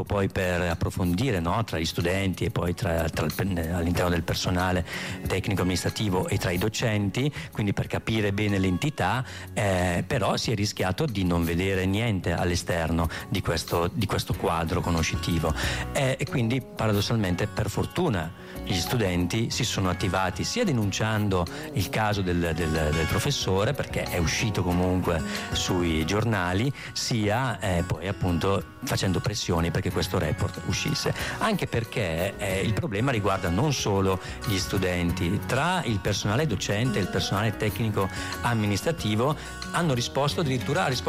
tempo poi per approfondire, no, tra gli studenti e poi all'interno del personale tecnico amministrativo e tra i docenti, quindi per capire bene l'entità, però si è rischiato di non vedere niente all'esterno di questo quadro conoscitivo, e quindi paradossalmente, per fortuna, gli studenti si sono attivati sia denunciando il caso del professore, perché è uscito comunque sui giornali, sia poi appunto facendo pressioni perché questo report uscisse, anche perché il problema riguarda non solo gli studenti. Tra il personale docente e il personale tecnico amministrativo ha risposto addirittura il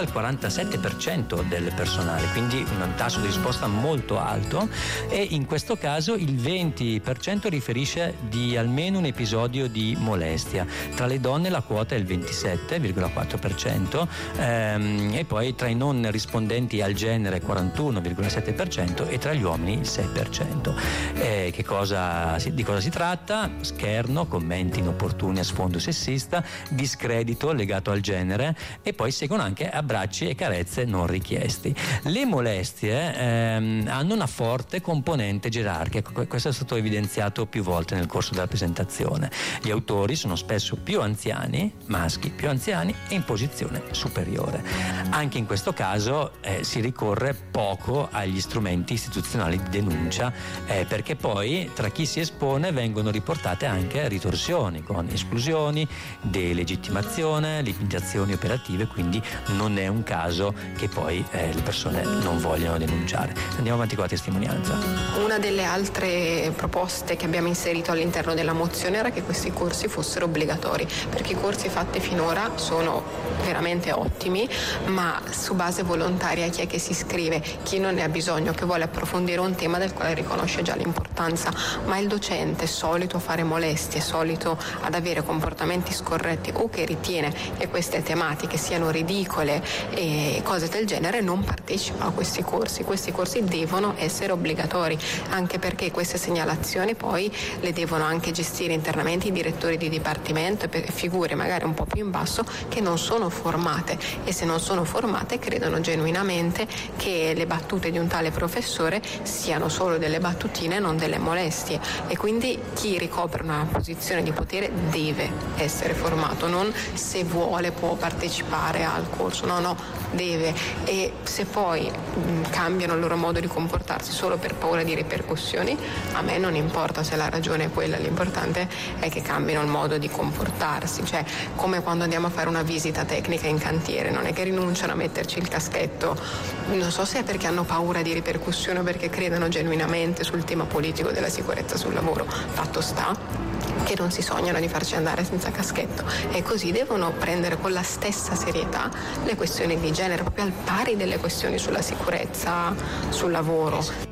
47% del personale, quindi un tasso di risposta molto alto, e in questo caso il 20% riferisce di almeno un episodio di molestia. Tra le donne la quota è il 27,4%, e poi tra i non rispondenti al genere 41,7%, e tra gli uomini il 6%. Di cosa si tratta? Scherno, commenti inopportuni a sfondo sessista, discredito legato al genere, e poi seguono anche abbracci e carezze non richiesti. Le molestie hanno una forte componente gerarchica, questo è stato evidenziato più volte nel corso della presentazione. Gli autori sono spesso più anziani, maschi più anziani e in posizione superiore. Anche in questo caso si ricorre poco agli strumenti istituzionali di denuncia, perché poi tra chi si espone vengono riportate anche ritorsioni con esclusioni, delegittimazione, limitazioni operative, quindi non è un caso che poi le persone non vogliono denunciare. Andiamo avanti con la testimonianza. Una delle altre proposte che abbiamo inserito all'interno della mozione era che questi corsi fossero obbligatori, perché i corsi fatti finora sono veramente ottimi, ma su base volontaria. Chi è che si iscrive? Chi non ne ha bisogno, che vuole approfondire un tema del quale riconosce già l'importanza, ma il docente, solito a fare molestie, solito ad avere comportamenti scorretti, o che ritiene che queste tematiche siano ridicole e cose del genere, non partecipa a questi corsi. Questi corsi devono essere obbligatori, anche perché queste segnalazioni poi le devono anche gestire internamente i direttori di dipartimento e figure magari un po' più in basso che non sono formate, e se non sono formate credono genuinamente che le battute di un tale professore siano solo delle battutine e non delle molestie, e quindi chi ricopre una posizione di potere deve essere formato, non se vuole può partecipare al corso, no, deve. E se poi cambiano il loro modo di comportarsi solo per paura di ripercussioni, a me non importa se la ragione è quella, l'importante è che cambino il modo di comportarsi, cioè come quando andiamo a fare una visita tecnica in cantiere, non è che rinunciano a metterci il caschetto, non so se è perché hanno paura di ripercussioni o perché credono genuinamente sul tema politico della sicurezza sul lavoro. Fatto sta che non si sognano di farci andare senza caschetto, e così devono prendere con la stessa serietà le questioni di genere, proprio al pari delle questioni sulla sicurezza sul lavoro.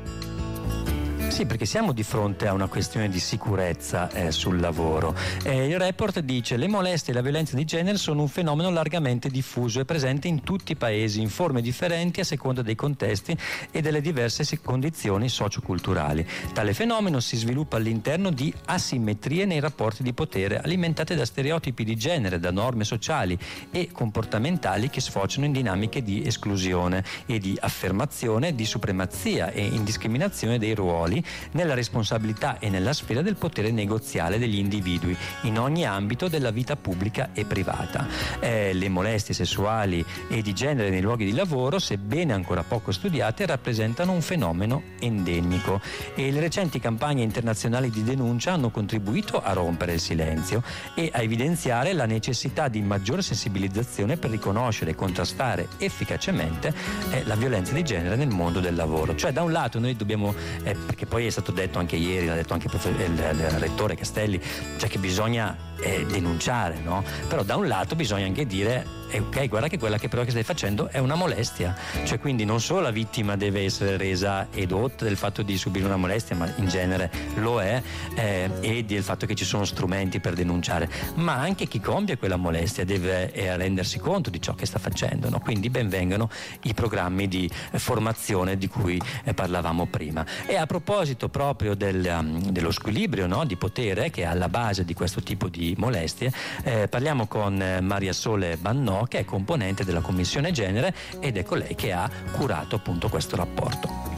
Sì, perché siamo di fronte a una questione di sicurezza sul lavoro. Il report dice: le molestie e la violenza di genere sono un fenomeno largamente diffuso e presente in tutti i paesi, in forme differenti a seconda dei contesti e delle diverse condizioni socioculturali. Tale fenomeno si sviluppa all'interno di asimmetrie nei rapporti di potere, alimentate da stereotipi di genere, da norme sociali e comportamentali che sfociano in dinamiche di esclusione e di affermazione di supremazia e indiscriminazione dei ruoli nella responsabilità e nella sfera del potere negoziale degli individui in ogni ambito della vita pubblica e privata. Le molestie sessuali e di genere nei luoghi di lavoro, sebbene ancora poco studiate, rappresentano un fenomeno endemico, e le recenti campagne internazionali di denuncia hanno contribuito a rompere il silenzio e a evidenziare la necessità di maggiore sensibilizzazione per riconoscere e contrastare efficacemente la violenza di genere nel mondo del lavoro. Cioè, da un lato noi dobbiamo, perché poi è stato detto anche ieri, l'ha detto anche il rettore Castelli, cioè che bisogna denunciare, no? Però da un lato bisogna anche dire ok, guarda che quella che però che stai facendo è una molestia, cioè quindi non solo la vittima deve essere resa edotta del fatto di subire una molestia, ma in genere lo è, e del fatto che ci sono strumenti per denunciare, ma anche chi compie quella molestia deve rendersi conto di ciò che sta facendo, no? Quindi ben vengano i programmi di formazione di cui parlavamo prima. E a proposito proprio dello squilibrio, no, di potere che è alla base di questo tipo di molestie, parliamo con Maria Sole Bannò, che è componente della Commissione Genere, ed è colei che ha curato appunto questo rapporto.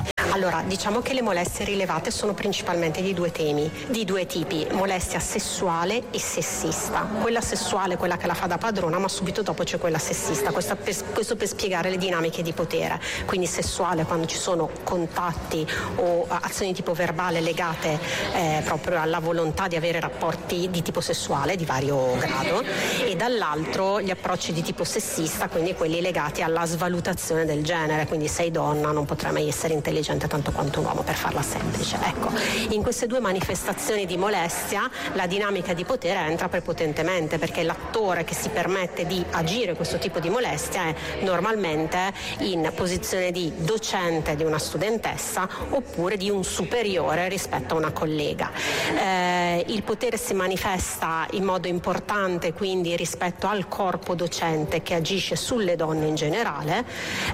Allora, diciamo che le molestie rilevate sono principalmente di due tipi: molestia sessuale e sessista. Quella sessuale, quella che la fa da padrona, ma subito dopo c'è quella sessista. Questo per spiegare le dinamiche di potere. Quindi sessuale quando ci sono contatti o azioni di tipo verbale legate proprio alla volontà di avere rapporti di tipo sessuale di vario grado, e dall'altro gli approcci di tipo sessista, quindi quelli legati alla svalutazione del genere, quindi sei donna non potrai mai essere intelligente tanto quanto un uomo, per farla semplice. Ecco, in queste due manifestazioni di molestia la dinamica di potere entra prepotentemente, perché l'attore che si permette di agire questo tipo di molestia è normalmente in posizione di docente di una studentessa oppure di un superiore rispetto a una collega. Il potere si manifesta in modo importante quindi rispetto al corpo docente che agisce sulle donne in generale.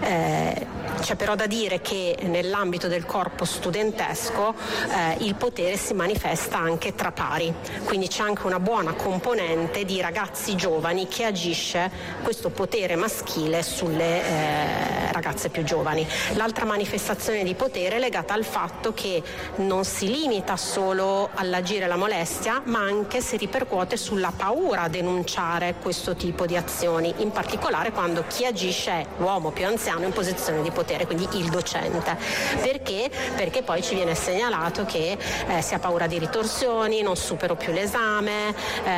C'è però da dire che nell'ambito del corpo studentesco il potere si manifesta anche tra pari, quindi c'è anche una buona componente di ragazzi giovani che agisce questo potere maschile sulle ragazze più giovani. L'altra manifestazione di potere è legata al fatto che non si limita solo all'agire la molestia, ma anche si ripercuote sulla paura a denunciare questo tipo di azioni, in particolare quando chi agisce è l'uomo più anziano in posizione di potere, quindi il docente. Perché? Perché poi ci viene segnalato che si ha paura di ritorsioni, non supero più l'esame,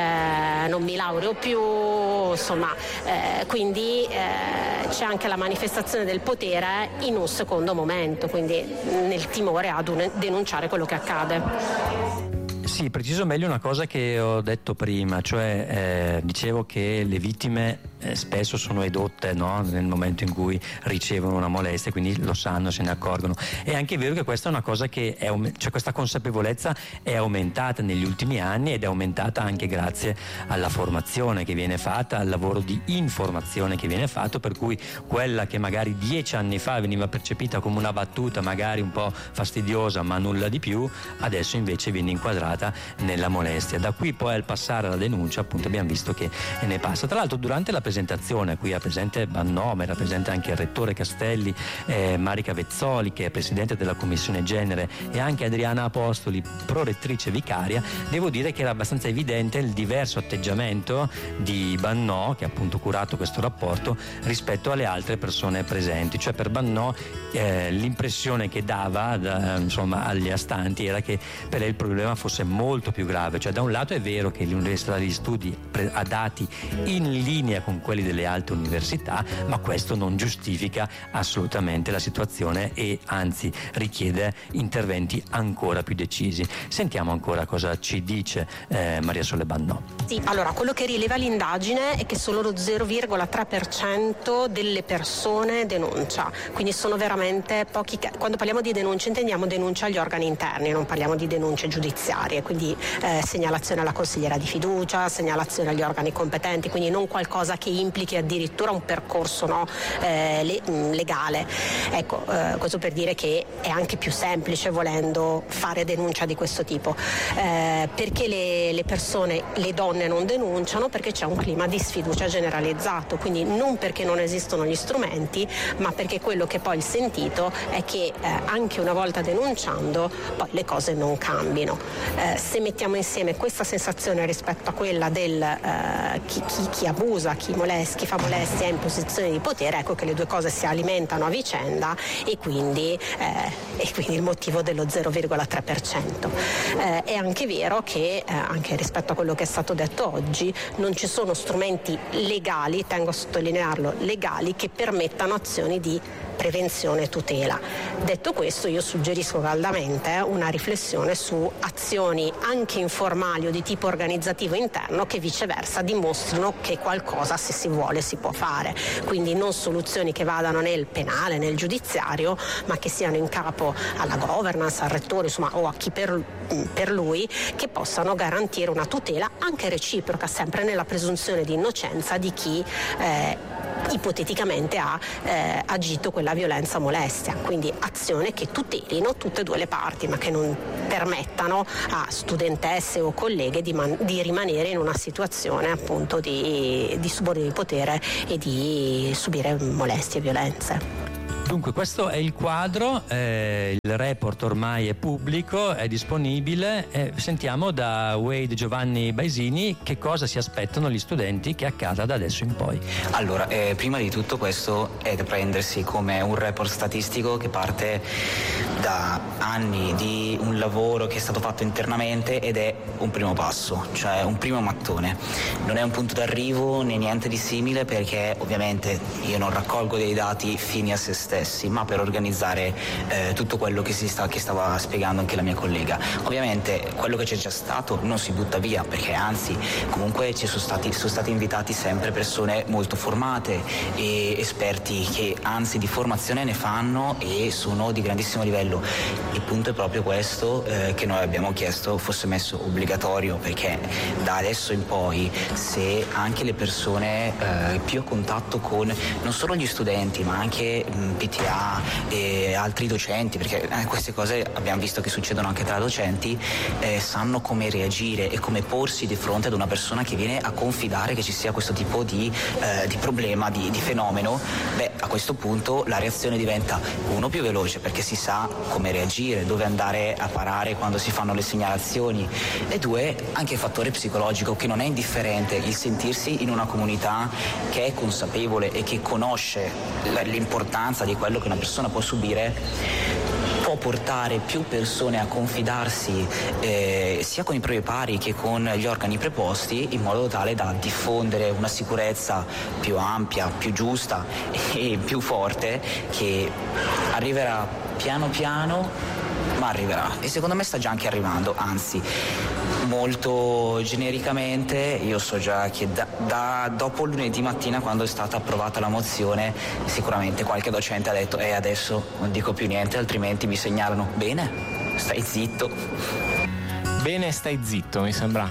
non mi laureo più, insomma, quindi c'è anche la manifestazione del potere in un secondo momento, quindi nel timore a denunciare quello che accade. Sì, preciso meglio una cosa che ho detto prima, cioè dicevo che le vittime spesso sono edotte, no? Nel momento in cui ricevono una molestia, quindi lo sanno, se ne accorgono. È anche vero che questa è una cosa che cioè questa consapevolezza è aumentata negli ultimi anni ed è aumentata anche grazie alla formazione che viene fatta, al lavoro di informazione che viene fatto, per cui quella che magari 10 anni fa veniva percepita come una battuta magari un po' fastidiosa ma nulla di più, adesso invece viene inquadrata nella molestia. Da qui poi al passare alla denuncia, appunto, abbiamo visto che ne passa. Tra l'altro durante la presentazione, qui era presente Bannò, ma era presente anche il rettore Castelli, Marica Vezzoli, che è presidente della commissione genere, e anche Adriana Apostoli, prorettrice vicaria. Devo dire che era abbastanza evidente il diverso atteggiamento di Bannò, che ha appunto curato questo rapporto, rispetto alle altre persone presenti. Cioè per Bannò l'impressione che dava insomma agli astanti era che per lei il problema fosse molto più grave. Cioè da un lato è vero che l'Università degli Studi ha dati in linea con quelli delle altre università, ma questo non giustifica assolutamente la situazione e anzi richiede interventi ancora più decisi. Sentiamo ancora cosa ci dice Maria Sole Bannò. Sì, allora quello che rileva l'indagine è che solo lo 0,3% delle persone denuncia, quindi sono veramente pochi. Quando parliamo di denuncia intendiamo denuncia agli organi interni, non parliamo di denunce giudiziarie, quindi segnalazione alla consigliera di fiducia, segnalazione agli organi competenti, quindi non qualcosa che implichi addirittura un percorso legale. Ecco, questo per dire che è anche più semplice volendo fare denuncia di questo tipo. Perché le persone, le donne non denunciano? Perché c'è un clima di sfiducia generalizzato, quindi non perché non esistono gli strumenti, ma perché quello che poi il sentito è che anche una volta denunciando poi le cose non cambino. Se mettiamo insieme questa sensazione rispetto a quella del chi abusa, chi fa molestia è in posizione di potere, ecco che le due cose si alimentano a vicenda e quindi il motivo dello 0,3%. È anche vero che anche rispetto a quello che è stato detto oggi non ci sono strumenti legali, tengo a sottolinearlo, legali, che permettano azioni di prevenzione e tutela. Detto questo, io suggerisco caldamente una riflessione su azioni anche informali o di tipo organizzativo interno che viceversa dimostrino che qualcosa, se si vuole, si può fare. Quindi non soluzioni che vadano nel penale, nel giudiziario, ma che siano in capo alla governance, al rettore, insomma, o a chi per lui, che possano garantire una tutela anche reciproca, sempre nella presunzione di innocenza di chi ipoteticamente ha agito quella violenza o molestia, quindi azioni che tutelino tutte e due le parti, ma che non permettano a studentesse o colleghe di rimanere in una situazione appunto di subordine di potere e di subire molestie e violenze. Dunque questo è il quadro, il Il report ormai è pubblico, è disponibile. Sentiamo da Wade Giovanni Baisini che cosa si aspettano gli studenti che accada da adesso in poi. Allora, prima di tutto questo è da prendersi come un report statistico che parte da anni di un lavoro che è stato fatto internamente ed è un primo passo, cioè un primo mattone. Non è un punto d'arrivo né niente di simile, perché ovviamente io non raccolgo dei dati fini a se stessi, ma per organizzare tutto quello che stava spiegando anche la mia collega. Ovviamente quello che c'è già stato non si butta via, perché anzi comunque sono stati invitati sempre persone molto formate e esperti che anzi di formazione ne fanno e sono di grandissimo livello. Il punto è proprio questo, che noi abbiamo chiesto fosse messo obbligatorio, perché da adesso in poi, se anche le persone più a contatto con non solo gli studenti ma anche PTA e altri docenti, perché queste cose abbiamo visto che succedono anche tra docenti, sanno come reagire e come porsi di fronte ad una persona che viene a confidare che ci sia questo tipo di problema, di fenomeno, a questo punto la reazione diventa più veloce, perché si sa come reagire, dove andare a parare quando si fanno le segnalazioni, e 2, anche il fattore psicologico, che non è indifferente. Il sentirsi in una comunità che è consapevole e che conosce l'importanza di quello che una persona può subire può portare più persone a confidarsi sia con i propri pari che con gli organi preposti, in modo tale da diffondere una sicurezza più ampia, più giusta e più forte, che arriverà piano piano, ma arriverà, e secondo me sta già anche arrivando, anzi molto genericamente io so già che dopo lunedì mattina, quando è stata approvata la mozione, sicuramente qualche docente ha detto adesso non dico più niente, altrimenti mi segnalano. Bene, stai zitto. Bene, stai zitto, mi sembra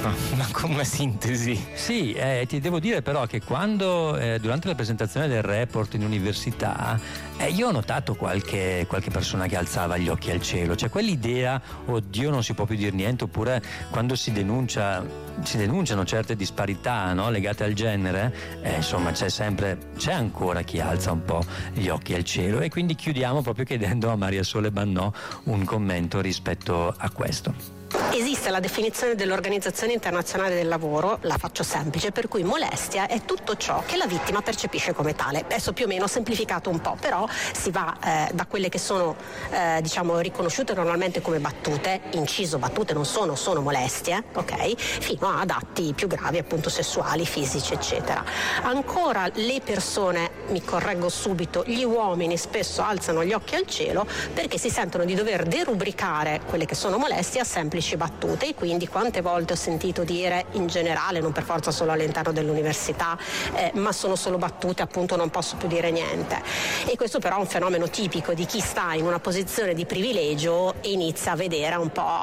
una sintesi. Sì, ti devo dire però che quando durante la presentazione del report in università io ho notato qualche persona che alzava gli occhi al cielo, cioè quell'idea oddio non si può più dire niente, oppure quando si denunciano certe disparità, no, legate al genere, insomma c'è ancora chi alza un po' gli occhi al cielo, e quindi chiudiamo proprio chiedendo a Maria Sole Bannò un commento rispetto a questo. Esiste la definizione dell'Organizzazione Internazionale del Lavoro, la faccio semplice, per cui molestia è tutto ciò che la vittima percepisce come tale. Adesso più o meno semplificato un po', però si va da quelle che sono riconosciute normalmente come battute, inciso battute non sono molestie, ok? Fino ad atti più gravi, appunto sessuali, fisici, eccetera. Ancora le persone, mi correggo subito, gli uomini spesso alzano gli occhi al cielo perché si sentono di dover derubricare quelle che sono molestie a semplici battute, e quindi quante volte ho sentito dire in generale, non per forza solo all'interno dell'università, ma sono solo battute, appunto non posso più dire niente. E questo però è un fenomeno tipico di chi sta in una posizione di privilegio e inizia a vedere un po'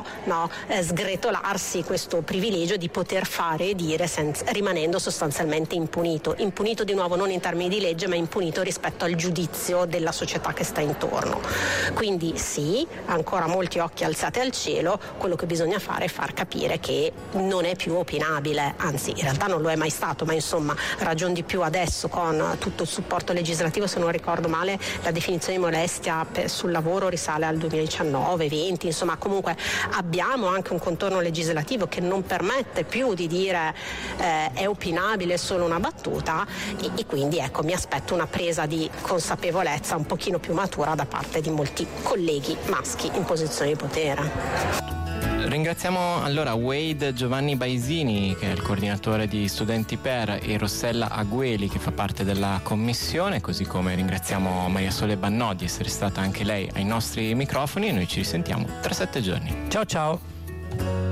sgretolarsi questo privilegio di poter fare e dire rimanendo sostanzialmente impunito di nuovo non in termini di legge, ma impunito rispetto al giudizio della società che sta intorno. Quindi sì, ancora molti occhi alzati al cielo. Quello che bisogna fare è far capire che non è più opinabile, anzi in realtà non lo è mai stato, ma insomma ragion di più adesso con tutto il supporto legislativo. Se non ricordo male la definizione di molestia sul lavoro risale al 2019-20, insomma comunque abbiamo anche un contorno legislativo che non permette più di dire è opinabile solo una battuta, e quindi ecco, mi aspetto una presa di consapevolezza un pochino più matura da parte di molti colleghi maschi in posizione di potere. Ringraziamo allora Wade Giovanni Baisini, che è il coordinatore di Studenti Per, e Rossella Agueli, che fa parte della commissione, così come ringraziamo Maria Sole Bannò di essere stata anche lei ai nostri microfoni, e noi ci risentiamo tra 7 giorni. Ciao ciao!